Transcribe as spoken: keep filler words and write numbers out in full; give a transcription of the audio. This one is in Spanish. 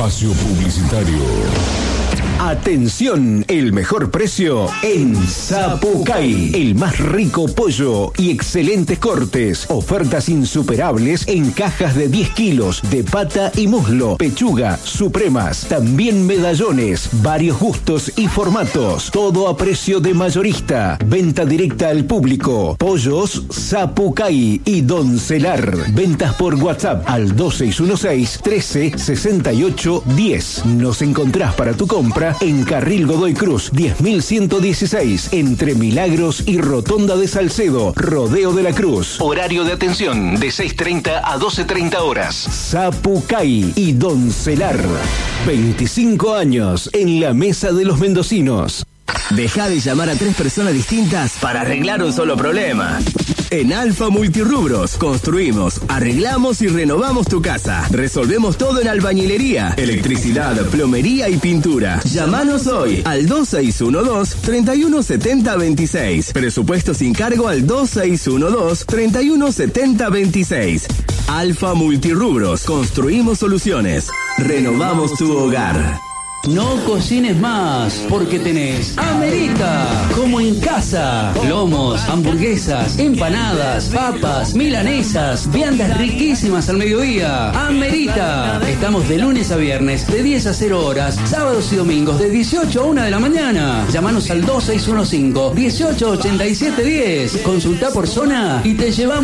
Espacio publicitario. Atención, el mejor precio en Zapucay. El más rico pollo y excelentes cortes. Ofertas insuperables en cajas de diez kilos de pata y muslo, pechuga, supremas, también medallones, varios gustos y formatos. Todo a precio de mayorista. Venta directa al público. Pollos Zapucay y Doncelar. Ventas por WhatsApp al dos seis uno seis, trece, sesenta y ocho, diez. Nos encontrás para tu compra en Carril Godoy Cruz, diez mil ciento dieciséis, entre Milagros y Rotonda de Salcedo, Rodeo de la Cruz. Horario de atención de seis treinta a doce treinta horas. Zapucay y Doncelar. veinticinco años en la mesa de los mendocinos. Deja de llamar a tres personas distintas para arreglar un solo problema. En Alfa Multirrubros construimos, arreglamos y renovamos tu casa. Resolvemos todo en albañilería, electricidad, plomería y pintura. Llámanos hoy al dos seis uno dos, tres uno siete cero dos seis. Presupuesto sin cargo al dos seis uno dos, tres uno siete cero dos seis. Alfa Multirrubros, construimos soluciones. Renovamos tu hogar. No cocines más, porque tenés Amerita, como en casa. Lomos, hamburguesas, empanadas, papas, milanesas, viandas riquísimas al mediodía. Amerita. Estamos de lunes a viernes, de diez a cero horas, sábados y domingos, de dieciocho a una de la mañana. Llámanos al dos seis uno cinco, dieciocho ochenta y siete diez. Consulta por zona y te llevamos